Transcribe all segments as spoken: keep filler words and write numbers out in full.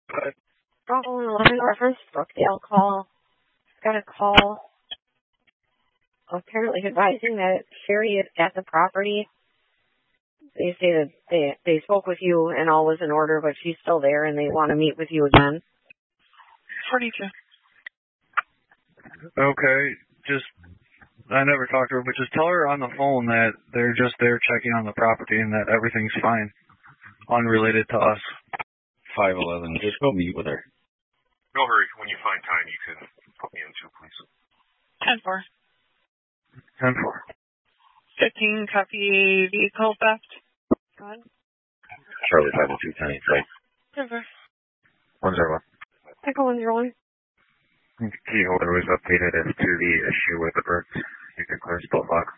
Good. Bravo eleven reference Brookdale call. Got a call apparently advising that Sherry is at the property. They say that they they spoke with you and all was in order, but she's still there and they want to meet with you again. forty-two. Okay, just, I never talked to her, but just tell her on the phone that they're just there checking on the property and that everything's fine, unrelated to us. five eleven, just go meet with her. No hurry. When you find time, you can put me in too, please. ten four. ten four. fifteen, copy vehicle theft. Go ahead. Charlie five oh two, ten eight, right? ten four. one zero one. Echo one zero one. Key holder was updated as to the issue with the birds. You can clear spot lock.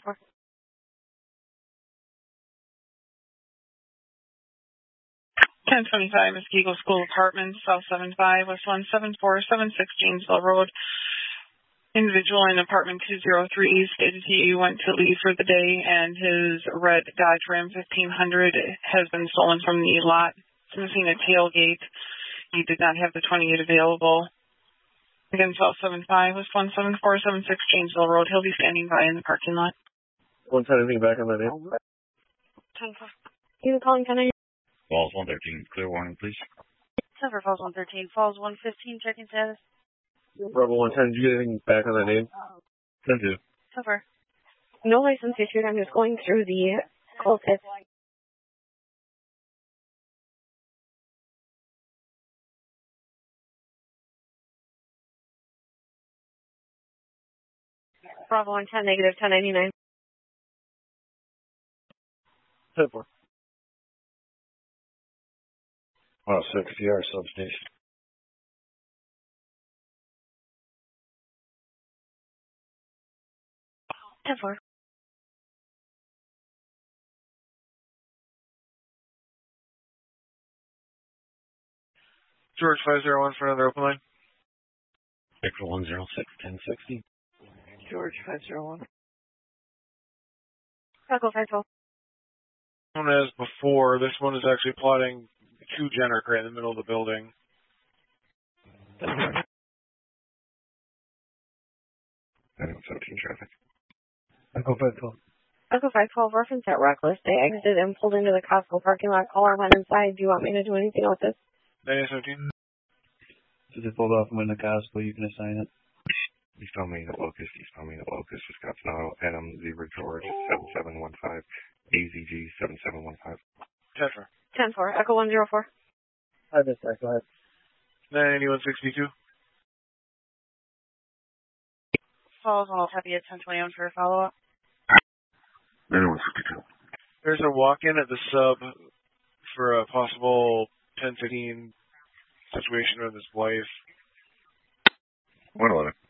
ten twenty-five, Muskego School Apartments, South seven five, West one seven four seven six, Janesville Road. Individual in apartment two oh three stated he went to leave for the day and his red Dodge Ram fifteen hundred has been stolen from the lot. It's missing a tailgate. He did not have the twenty-eight available. Again, South seven five, West one seven four seven six, Janesville Road. He'll be standing by in the parking lot. One time, anything back on that name? ten four. You calling ten eight? Falls one thirteen, clear warning, please. Silver Falls one thirteen, Falls one fifteen, checking status. Bravo one ten, did you get anything back on that name? ten two. Silver. No license issued. I'm just going through the closest. Bravo one ten, negative ten ninety-nine. ten four. Oh, six C R substation. ten four. George five zero one for another open line. Victor one zero six, ten sixty. George five zero one. Echo five twelve. As before, this one is actually plotting two Jenner right in the middle of the building. seventeen traffic. Echo five twelve. Echo five twelve, reference at Reckless. They exited and pulled into the Costco parking lot. Caller went inside. Do you want me to do anything with this? nine seventeen. So they pulled off and went to Costco, you can assign it. He's telling me the locus, he's telling me the locus, Wisconsin Auto, Adam Zebra George, seven seven one five, A Z G seven seven one five. ten four. ten four, Echo one zero four. Hi, this is go ahead. ninety-one sixty-two. Falls one will happy at ten twenty-one for a follow-up. ninety-one sixty-two. There's a walk-in at the sub for a possible ten fifteen situation with his wife. one eleven.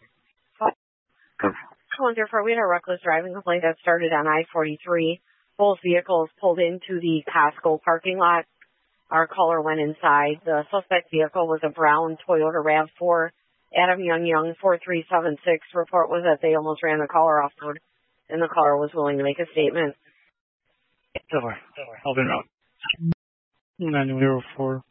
one zero four, we had a reckless driving complaint that started on I forty-three. Both vehicles pulled into the Costco parking lot. Our caller went inside. The suspect vehicle was a brown Toyota RAV four. Adam Young Young, four three seven six. Report was that they almost ran the caller off road, and the caller was willing to make a statement. Silver. Alvin Road. nine zero four.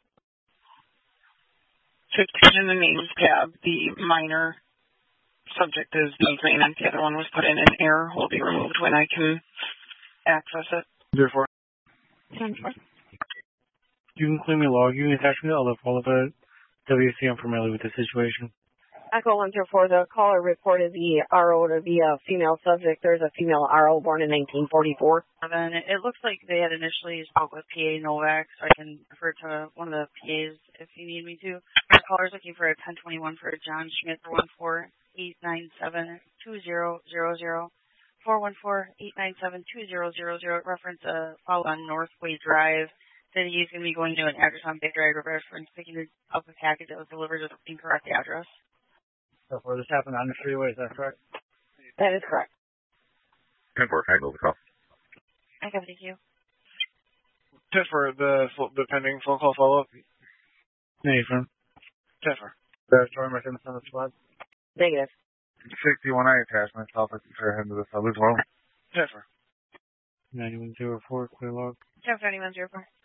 fifteen in the names tab. The minor subject is the maintenance. The other one was put in an error. Will be removed when I can access it. zero four. ten four. You can claim your log. You can attach me to other follow the W C. I'm familiar with the situation. Echo one zero four, the caller reported the R O to be a female subject. There's a female R O born in nineteen forty-four. And it, it looks like they had initially spoke with P A Novak, so I can refer to one of the P As if you need me to. Our caller's looking for a ten twenty-one for John Schmidt for one four eight nine seven two zero zero zero. four one four eight nine seven two zero zero zero. Reference a follow on Northway Drive. Said he's going to be going to an address on Big Drive reference, picking up a package that was delivered with the incorrect address. So far, this happened on the freeway, is that correct? That is correct. ten four, I know the call. I can thank you. ten four, the, the pending phone call follow-up. Nathan. ten four. There's Storm reference on the squad. Negative. sixty-one, I attached myself for him to the sub as well. ten four. ninety-one zero four, clear log. ten seventy-one zero four.